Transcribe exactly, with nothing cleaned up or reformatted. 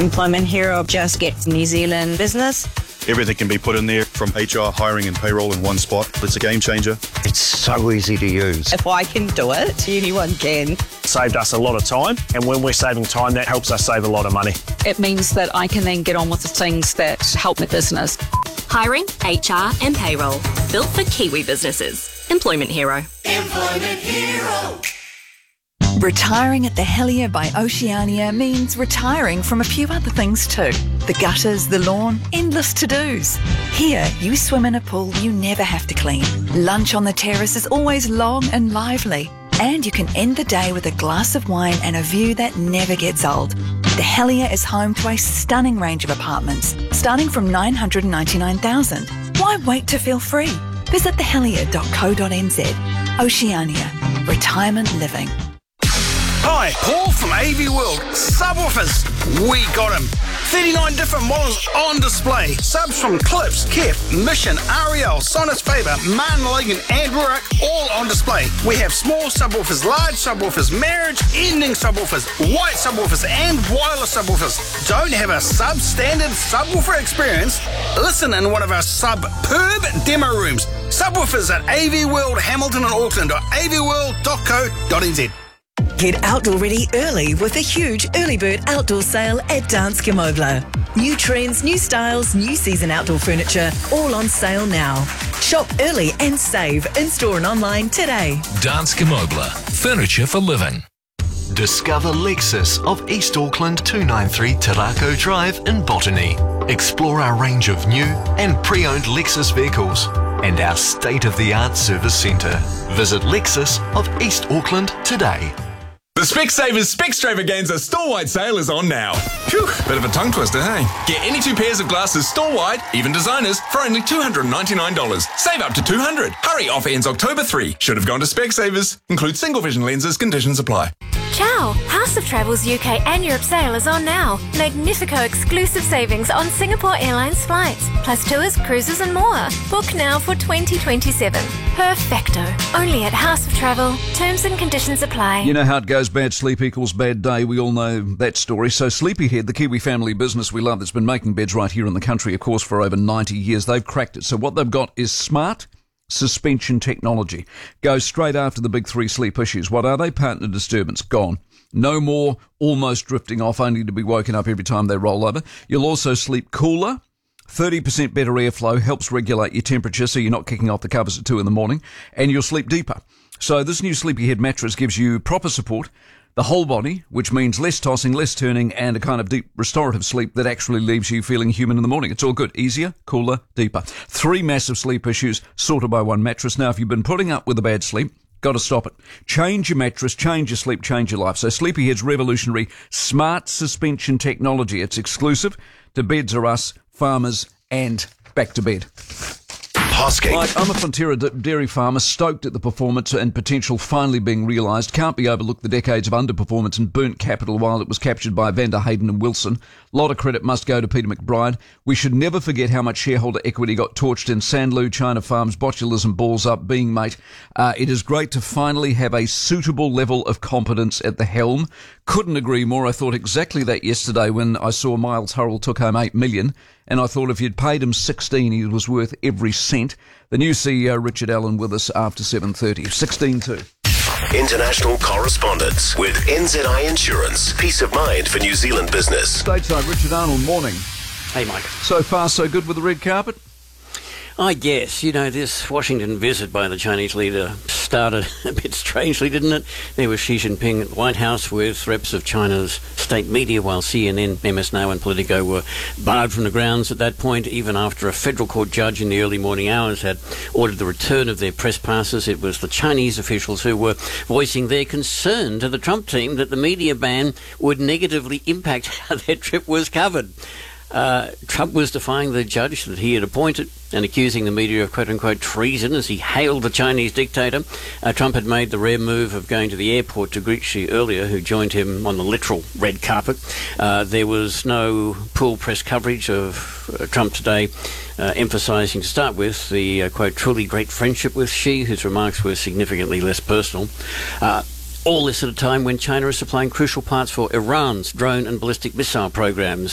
Employment Hero just gets New Zealand business. Everything can be put in there, from H R, hiring and payroll in one spot. It's a game changer. It's so easy to use. If I can do it, anyone can. Saved us a lot of time, and when we're saving time, that helps us save a lot of money. It means that I can then get on with the things that help my business. Hiring, H R and payroll. Built for Kiwi businesses. Employment Hero. Employment Hero. Retiring at the Helier by Oceania means retiring from a few other things too. The gutters, the lawn, endless to-dos. Here, you swim in a pool you never have to clean. Lunch on the terrace is always long and lively. And you can end the day with a glass of wine and a view that never gets old. The Helier is home to a stunning range of apartments, starting from nine hundred ninety-nine thousand dollars. Why wait to feel free? Visit the helier dot co dot n z. Oceania. Retirement living. Hi, Paul from A V World. Subwoofers. We got them. thirty-nine different models on display. Subs from Clips, Kef, Mission, Ariel, Sonus Faber, Martin Logan and Rurik, all on display. We have small subwoofers, large subwoofers, marriage ending subwoofers, white subwoofers and wireless subwoofers. Don't have a substandard subwoofer experience? Listen in one of our superb demo rooms. Subwoofers at A V World Hamilton and Auckland or a v world dot co dot n z. Get outdoor ready early with a huge early bird outdoor sale at Danske Møbler. New trends, new styles, new season outdoor furniture, all on sale now. Shop early and save in-store and online today. Danske Møbler, furniture for living. Discover Lexus of East Auckland two ninety-three Tarako Drive in Botany. Explore our range of new and pre-owned Lexus vehicles and our state-of-the-art service centre. Visit Lexus of East Auckland today. The Specsavers Specstravaganza store-wide sale is on now. Phew, bit of a tongue twister, hey? Get any two pairs of glasses store-wide, even designers, for only two hundred ninety-nine dollars. Save up to two hundred dollars. Hurry, offer ends October third. Should have gone to Specsavers. Includes single vision lenses, conditions apply. Ciao! House of Travel's U K and Europe sale is on now. Magnifico exclusive savings on Singapore Airlines flights, plus tours, cruises and more. Book now for twenty twenty-seven. Perfecto. Only at House of Travel. Terms and conditions apply. You know how it goes, bad sleep equals bad day. We all know that story. So Sleepyhead, the Kiwi family business we love that's been making beds right here in the country, of course, for over ninety years, they've cracked it. So what they've got is smart suspension technology. Goes straight after the big three sleep issues. What are they? Partner disturbance. Gone. No more almost drifting off only to be woken up every time they roll over. You'll also sleep cooler. thirty percent better airflow, helps regulate your temperature so you're not kicking off the covers at two in the morning. And you'll sleep deeper. So this new Sleepyhead mattress gives you proper support, the whole body, which means less tossing, less turning, and a kind of deep restorative sleep that actually leaves you feeling human in the morning. It's all good. Easier, cooler, deeper. Three massive sleep issues sorted by one mattress. Now, if you've been putting up with a bad sleep, got to stop it. Change your mattress, change your sleep, change your life. So Sleepyhead's revolutionary smart suspension technology. It's exclusive to Beds R Us, Farmers, and Back to Bed. Hosking. Like, I'm a Fonterra d- dairy farmer, stoked at the performance and potential finally being realised. Can't be overlooked the decades of underperformance and burnt capital while it was captured by Vander Hayden and Wilson. A lot of credit must go to Peter McBride. We should never forget how much shareholder equity got torched in Sanlu, China Farms, botulism, balls up, being mate. Uh, it is great to finally have a suitable level of competence at the helm. Couldn't agree more. I thought exactly that yesterday when I saw Miles Hurrell took home eight million dollars. And I thought if you'd paid him sixteen, he was worth every cent. The new C E O, Richard Allen, with us after seven thirty. sixteen two. International correspondence with N Z I Insurance. Peace of mind for New Zealand business. Stateside, Richard Arnold, morning. Hey, Mike. So far, so good with the red carpet? I guess. You know, this Washington visit by the Chinese leader started a bit strangely, didn't it? There was Xi Jinping at the White House with reps of China's state media, while C N N, M S Now and Politico were barred from the grounds at that point, even after a federal court judge in the early morning hours had ordered the return of their press passes. It was the Chinese officials who were voicing their concern to the Trump team that the media ban would negatively impact how their trip was covered. Uh, Trump was defying the judge that he had appointed and accusing the media of quote-unquote treason as he hailed the Chinese dictator. Uh, Trump had made the rare move of going to the airport to greet Xi earlier, who joined him on the literal red carpet. Uh, there was no pool press coverage of uh, Trump today, uh, emphasising to start with the, uh, quote, truly great friendship with Xi, whose remarks were significantly less personal. Uh, All this at a time when China is supplying crucial parts for Iran's drone and ballistic missile programs.